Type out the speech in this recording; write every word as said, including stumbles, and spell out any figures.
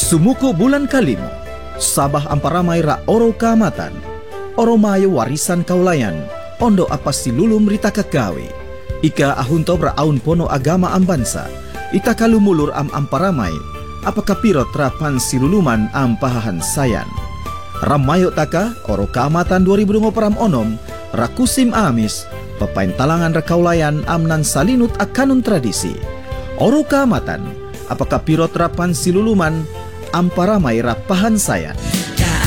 Sumuko bulan kalimo, sabah amparamay ra oro kaamatan, oro mayo warisan kaulayan, ondo apa silulum rita kagawe. Ika ahuntob ra aun pono agama ambansa, ita kalumulur am amparamay, apakah pirot rapan siluluman am pahahan sayan. Ramayo taka, oro kaamatan dua ribu dua puluh onom, rakusim amis, papain talangan rakaulayan amnan salinut akanun tradisi. Oro kaamatan, apakah pirot rapan siluluman amparamay rapahan sayan.